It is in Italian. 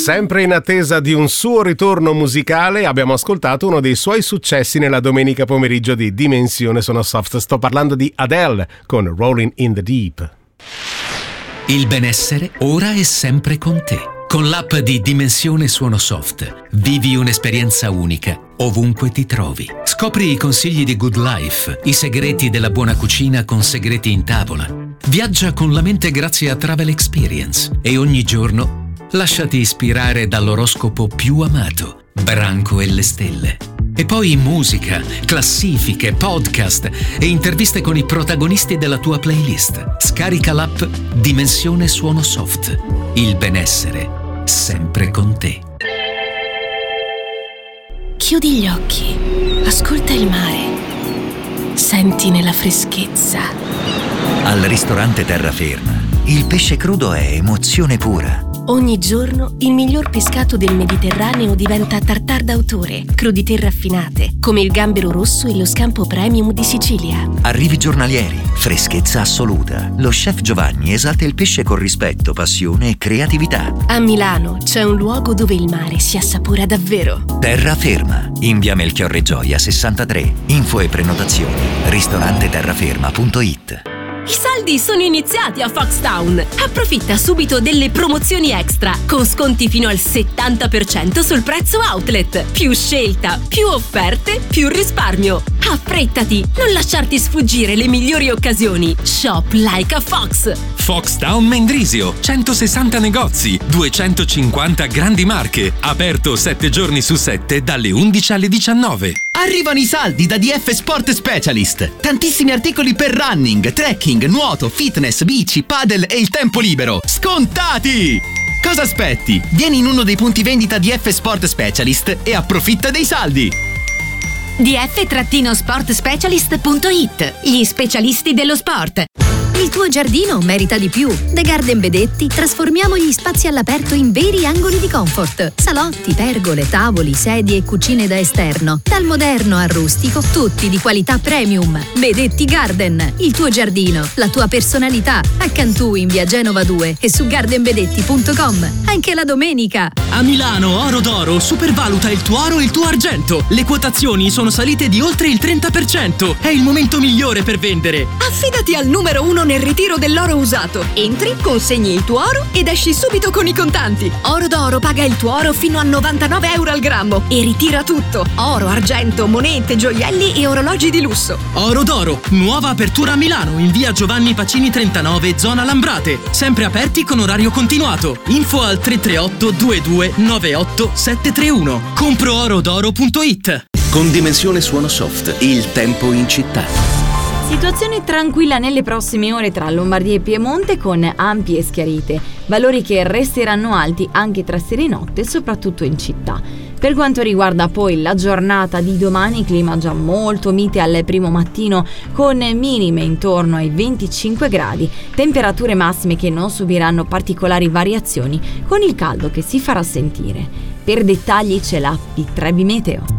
Sempre in attesa di un suo ritorno musicale, abbiamo ascoltato uno dei suoi successi nella domenica pomeriggio di Dimensione Suono Soft. Sto parlando di Adele con Rolling in the Deep. Il benessere ora è sempre con te. Con l'app di Dimensione Suono Soft vivi un'esperienza unica ovunque ti trovi. Scopri i consigli di Good Life, i segreti della buona cucina con segreti in tavola. Viaggia con la mente grazie a Travel Experience e ogni giorno lasciati ispirare dall'oroscopo più amato, Branco e le stelle. E poi musica, classifiche, podcast e interviste con i protagonisti della tua playlist. Scarica l'app Dimensione Suono Soft. Il benessere sempre con te. Chiudi gli occhi, ascolta il mare, senti nella freschezza. Al ristorante Terraferma, il pesce crudo è emozione pura. Ogni giorno il miglior pescato del Mediterraneo diventa tartare d'autore, crudité raffinate, come il gambero rosso e lo scampo premium di Sicilia. Arrivi giornalieri, freschezza assoluta. Lo chef Giovanni esalta il pesce con rispetto, passione e creatività. A Milano c'è un luogo dove il mare si assapora davvero. Terraferma, in via Melchiorre Gioia 63. Info e prenotazioni ristoranteterraferma.it. I saldi sono iniziati a Foxtown. Approfitta subito delle promozioni extra con sconti fino al 70% sul prezzo outlet. Più scelta, più offerte, più risparmio. Affrettati, non lasciarti sfuggire le migliori occasioni. Shop like a Fox. Foxtown Mendrisio, 160 negozi, 250 grandi marche. Aperto 7 giorni su 7 dalle 11 alle 19. Arrivano i saldi da DF Sport Specialist. Tantissimi articoli per running, trekking, nuoto, fitness, bici, padel e il tempo libero. Scontati! Cosa aspetti? Vieni in uno dei punti vendita DF Sport Specialist e approfitta dei saldi. df-sportspecialist.it. Gli specialisti dello sport. Il tuo giardino merita di più. Da Garden Bedetti trasformiamo gli spazi all'aperto in veri angoli di comfort. Salotti, pergole, tavoli, sedie e cucine da esterno. Dal moderno al rustico, tutti di qualità premium. Bedetti Garden, il tuo giardino, la tua personalità. A Cantù in via Genova 2 e su gardenbedetti.com. Anche la domenica. A Milano Oro d'Oro supervaluta il tuo oro e il tuo argento. Le quotazioni sono salite di oltre il 30%. È il momento migliore per vendere. Affidati al numero 1 nel ritiro dell'oro usato. Entri, consegni il tuo oro ed esci subito con i contanti. Oro d'Oro paga il tuo oro fino a 99 euro al grammo e ritira tutto: oro, argento, monete, gioielli e orologi di lusso. Oro d'Oro, nuova apertura a Milano in via Giovanni Pacini 39, zona Lambrate. Sempre aperti con orario continuato. Info al 338 22 98 731. Compro-orodoro.it. Con Dimensione Suono Soft, il tempo in città. Situazione tranquilla nelle prossime ore tra Lombardia e Piemonte con ampie schiarite, valori che resteranno alti anche tra sera e notte, soprattutto in città. Per quanto riguarda poi la giornata di domani, clima già molto mite al primo mattino con minime intorno ai 25 gradi, temperature massime che non subiranno particolari variazioni con il caldo che si farà sentire. Per dettagli c'è l'app di Trebi Meteo.